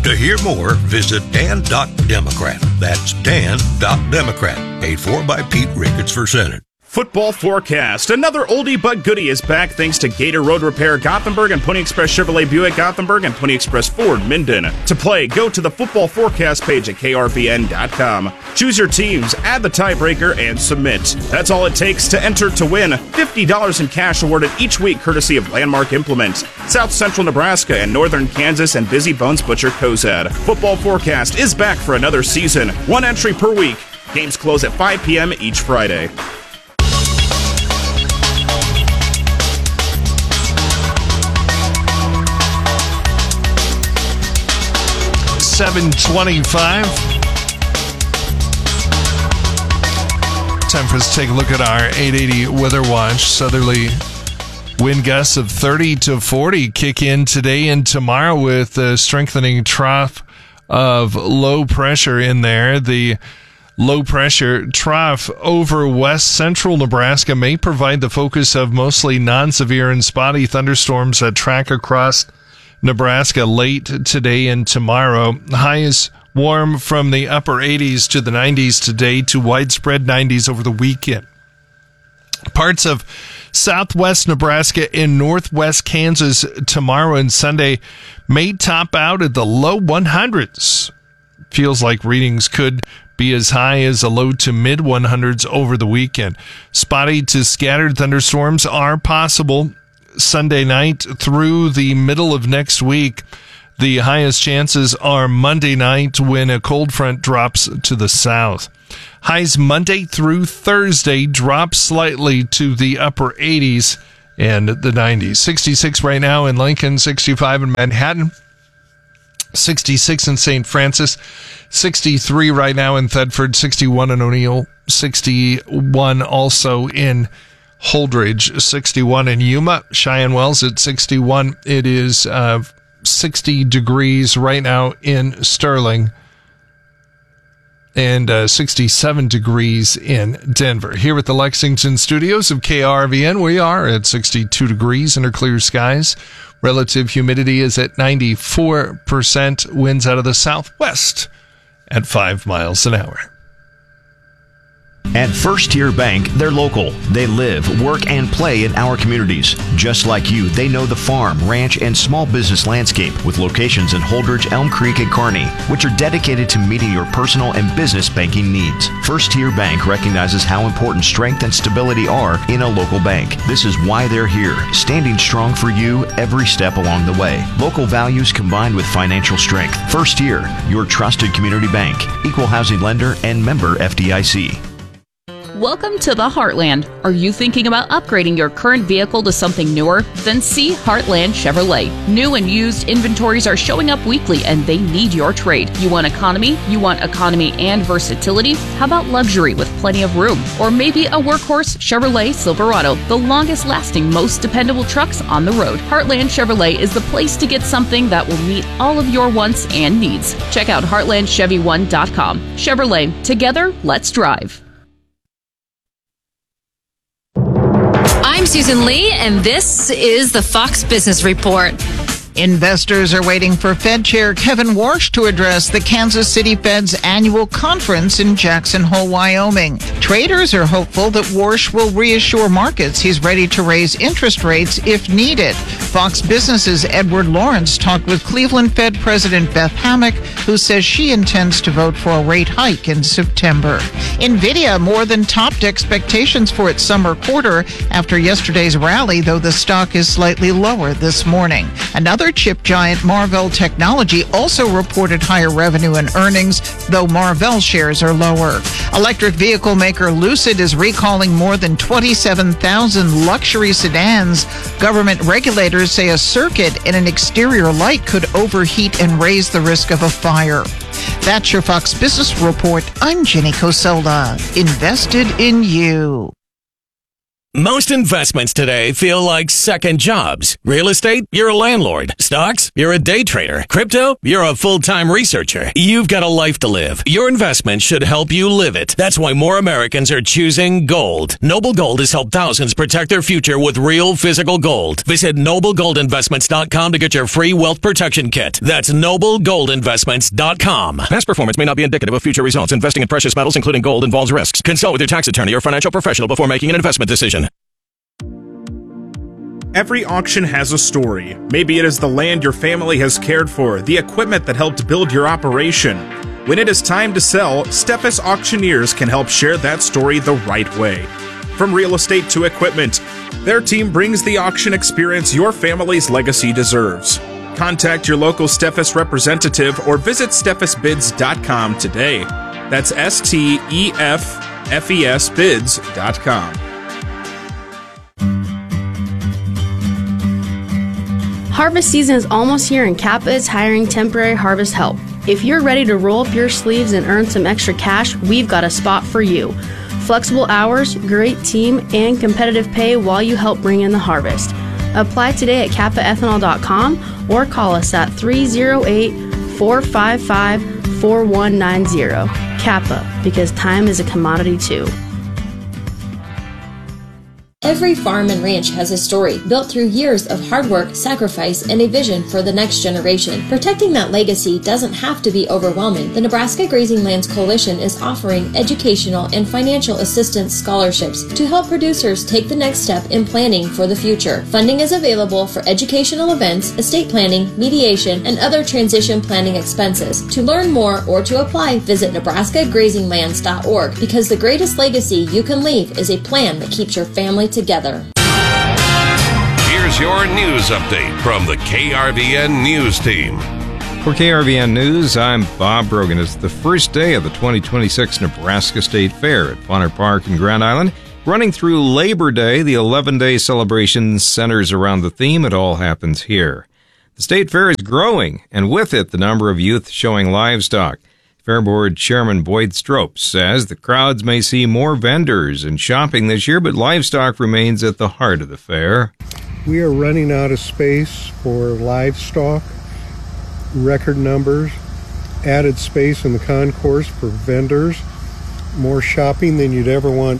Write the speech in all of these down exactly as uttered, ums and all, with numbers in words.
To hear more, visit dan dot democrat. That's dan dot democrat. Paid for by Pete Ricketts for Senate. Football forecast. Another oldie but goodie is back thanks to Gator Road Repair Gothenburg and Pony Express Chevrolet Buick Gothenburg and Pony Express Ford Minden. To play, go to the football forecast page at k r v n dot com. Choose your teams, add the tiebreaker, and submit. That's all it takes to enter to win. fifty dollars in cash awarded each week courtesy of Landmark Implements, South Central Nebraska and Northern Kansas, and Busy Bones Butcher Cozad. Football forecast is back for another season. One entry per week. Games close at five p.m. each Friday. seven twenty-five. Time for us to take a look at our eight eighty Weather Watch. Southerly wind gusts of thirty to forty kick in today and tomorrow with a strengthening trough of low pressure in there. The low pressure trough over west central Nebraska may provide the focus of mostly non-severe and spotty thunderstorms that track across Nebraska late today and tomorrow. Highs warm from the upper eighties to the nineties today to widespread nineties over the weekend. Parts of southwest Nebraska and northwest Kansas tomorrow and Sunday may top out at the low hundreds. Feels like readings could be as high as the low to mid hundreds over the weekend. Spotty to scattered thunderstorms are possible Sunday night through the middle of next week. The highest chances are Monday night when a cold front drops to the south. Highs Monday through Thursday drop slightly to the upper eighties and the nineties. sixty-six right now in Lincoln, sixty-five in Manhattan, sixty-six in Saint Francis, sixty-three right now in Thedford, sixty-one in O'Neill, sixty-one also in Holdridge, sixty-one in Yuma, Cheyenne Wells at sixty-one. It is uh, sixty degrees right now in Sterling and uh, sixty-seven degrees in Denver. Here at the Lexington studios of K R V N, we are at sixty-two degrees under clear skies. Relative humidity is at ninety-four percent. Winds out of the southwest at five miles an hour. At First Tier Bank, they're local. They live, work, and play in our communities. Just like you, they know the farm, ranch, and small business landscape with locations in Holdridge, Elm Creek, and Kearney, which are dedicated to meeting your personal and business banking needs. First Tier Bank recognizes how important strength and stability are in a local bank. This is why they're here, standing strong for you every step along the way. Local values combined with financial strength. First Tier, your trusted community bank, equal housing lender, and member F D I C. Welcome to the Heartland. Are you thinking about upgrading your current vehicle to something newer? Then see Heartland Chevrolet. New and used inventories are showing up weekly and they need your trade. You want economy? You want economy and versatility? How about luxury with plenty of room? Or maybe a workhorse Chevrolet Silverado, the longest lasting, most dependable trucks on the road. Heartland Chevrolet is the place to get something that will meet all of your wants and needs. Check out heartland chevy one dot com. Chevrolet, together, let's drive. I'm Susan Lee, and this is the Fox Business Report. Investors are waiting for Fed Chair Kevin Warsh to address the Kansas City Fed's annual conference in Jackson Hole, Wyoming. Traders are hopeful that Warsh will reassure markets he's ready to raise interest rates if needed. Fox Business's Edward Lawrence talked with Cleveland Fed President Beth Hammack, who says she intends to vote for a rate hike in September. NVIDIA more than topped expectations for its summer quarter after yesterday's rally, though the stock is slightly lower this morning. Another chip giant, Marvell Technology, also reported higher revenue and earnings, though Marvell shares are lower. Electric vehicle maker Lucid is recalling more than twenty-seven thousand luxury sedans. Government regulators say a circuit in an exterior light could overheat and raise the risk of a fire. That's your Fox Business Report. I'm Jenny Coselda. Invested in you. Most investments today feel like second jobs. Real estate, you're a landlord. Stocks, you're a day trader. Crypto, you're a full-time researcher. You've got a life to live. Your investment should help you live it. That's why more Americans are choosing gold. Noble Gold has helped thousands protect their future with real physical gold. Visit noble gold investments dot com to get your free wealth protection kit. That's noble gold investments dot com. Past performance may not be indicative of future results. Investing in precious metals, including gold, involves risks. Consult with your tax attorney or financial professional before making an investment decision. Every auction has a story. Maybe it is the land your family has cared for, the equipment that helped build your operation. When it is time to sell, Steffes Auctioneers can help share that story the right way. From real estate to equipment, their team brings the auction experience your family's legacy deserves. Contact your local Steffes representative or visit steffes bids dot com today. That's S T E F F E S bids dot com. Harvest season is almost here and Kappa is hiring temporary harvest help. If you're ready to roll up your sleeves and earn some extra cash, we've got a spot for you. Flexible hours, great team, and competitive pay while you help bring in the harvest. Apply today at kappa ethanol dot com or call us at three oh eight, four five five, four one nine zero. Kappa, because time is a commodity too. Every farm and ranch has a story built through years of hard work, sacrifice, and a vision for the next generation. Protecting that legacy doesn't have to be overwhelming. The Nebraska Grazing Lands Coalition is offering educational and financial assistance scholarships to help producers take the next step in planning for the future. Funding is available for educational events, estate planning, mediation, and other transition planning expenses. To learn more or to apply, visit nebraska grazing lands dot org, because the greatest legacy you can leave is a plan that keeps your family together. Here's your news update from the K R V N News Team. For K R V N News, I'm Bob Brogan. It's the first day of the twenty twenty-six Nebraska State Fair at Bonner Park in Grand Island. Running through Labor Day, the eleven-day celebration centers around the theme, It All Happens Here. The State Fair is growing, and with it, the number of youth showing livestock. Fair Board Chairman Boyd Strope says the crowds may see more vendors and shopping this year, but livestock remains at the heart of the fair. We are running out of space for livestock, record numbers, added space in the concourse for vendors, more shopping than you'd ever want,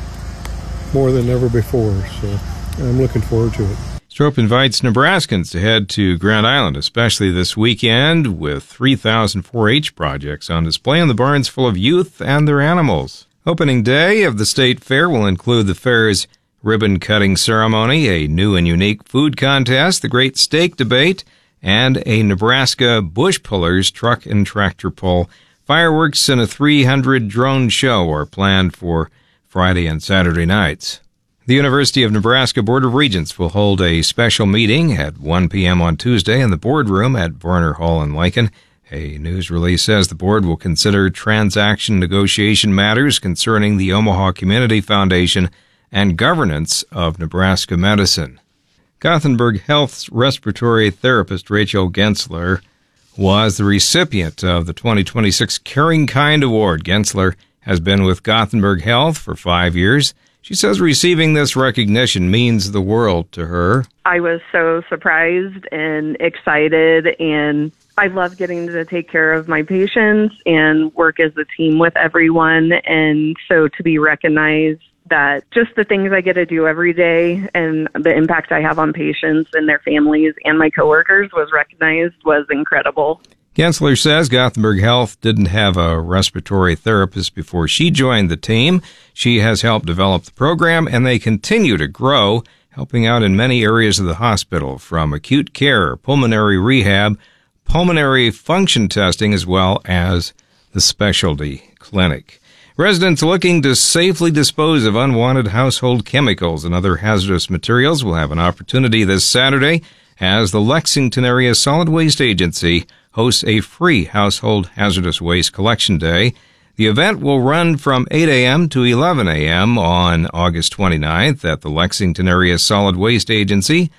more than ever before. So I'm looking forward to it. Strope invites Nebraskans to head to Grand Island, especially this weekend, with three thousand four H projects on display in the barns full of youth and their animals. Opening day of the State Fair will include the fair's ribbon-cutting ceremony, a new and unique food contest, the Great Steak Debate, and a Nebraska Bush Pullers truck and tractor pull. Fireworks and a three hundred drone show are planned for Friday and Saturday nights. The University of Nebraska Board of Regents will hold a special meeting at one p.m. on Tuesday in the boardroom at Varner Hall in Lincoln. A news release says the board will consider transaction negotiation matters concerning the Omaha Community Foundation and governance of Nebraska medicine. Gothenburg Health's respiratory therapist Rachel Gensler was the recipient of the twenty twenty-six Caring Kind Award. Gensler has been with Gothenburg Health for five years. She says receiving this recognition means the world to her. I was so surprised and excited, and I love getting to take care of my patients and work as a team with everyone. And so to be recognized that just the things I get to do every day and the impact I have on patients and their families and my coworkers was recognized was incredible. Gensler says Gothenburg Health didn't have a respiratory therapist before she joined the team. She has helped develop the program, and they continue to grow, helping out in many areas of the hospital, from acute care, pulmonary rehab, pulmonary function testing, as well as the specialty clinic. Residents looking to safely dispose of unwanted household chemicals and other hazardous materials will have an opportunity this Saturday as the Lexington Area Solid Waste Agency hosts a free household hazardous waste collection day. The event will run from eight a.m. to eleven a.m. on August twenty-ninth at the Lexington Area Solid Waste Agency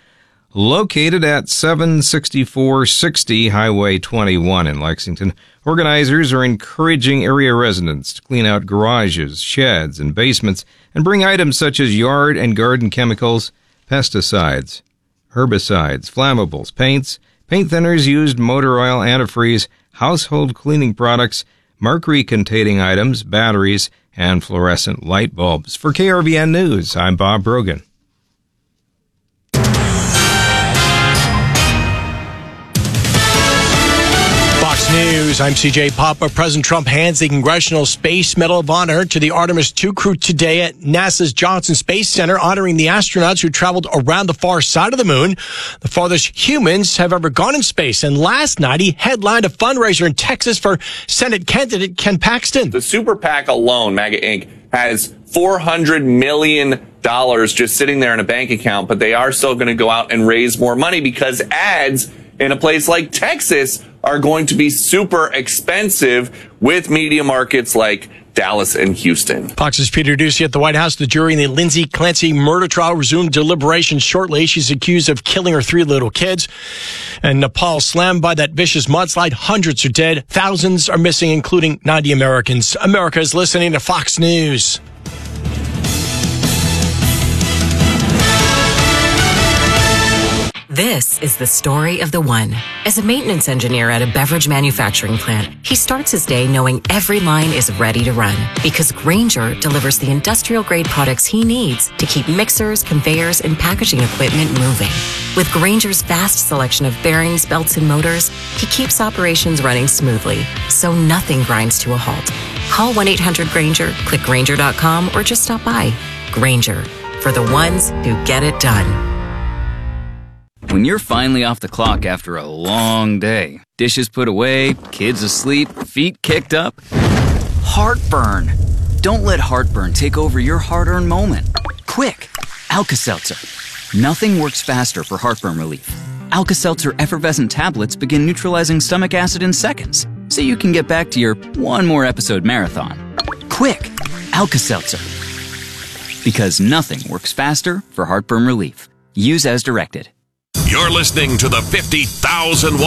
located at seven sixty-four sixty Highway twenty-one in Lexington. Organizers are encouraging area residents to clean out garages, sheds, and basements and bring items such as yard and garden chemicals, pesticides, herbicides, flammables, paints, paint thinners, used motor oil, antifreeze, household cleaning products, mercury-containing items, batteries, and fluorescent light bulbs. For K R V N News, I'm Bob Brogan. Fox News, I'm C J Papa. President Trump hands the Congressional Space Medal of Honor to the Artemis two crew today at NASA's Johnson Space Center, honoring the astronauts who traveled around the far side of the moon, the farthest humans have ever gone in space. And last night, he headlined a fundraiser in Texas for Senate candidate Ken Paxton. The Super PAC alone, MAGA Incorporated, has four hundred million dollars just sitting there in a bank account, but they are still going to go out and raise more money because ads in a place like Texas are going to be super expensive with media markets like Dallas and Houston. Fox's Peter Doocy at the White House. The jury in the Lindsay Clancy murder trial resumed deliberations shortly. She's accused of killing her three little kids. And Nepal slammed by that vicious mudslide. Hundreds are dead. Thousands are missing, including ninety Americans. America is listening to Fox News. This is the story of the one. As a maintenance engineer at a beverage manufacturing plant, he starts his day knowing every line is ready to run because Grainger delivers the industrial-grade products he needs to keep mixers, conveyors, and packaging equipment moving. With Grainger's vast selection of bearings, belts, and motors, he keeps operations running smoothly, so nothing grinds to a halt. Call one eight hundred Grainger, click Grainger dot com, or just stop by. Grainger, for the ones who get it done. When you're finally off the clock after a long day, dishes put away, kids asleep, feet kicked up, heartburn. Don't let heartburn take over your hard-earned moment. Quick, Alka-Seltzer. Nothing works faster for heartburn relief. Alka-Seltzer effervescent tablets begin neutralizing stomach acid in seconds, so you can get back to your one more episode marathon. Quick, Alka-Seltzer. Because nothing works faster for heartburn relief. Use as directed. You're listening to the fifty thousand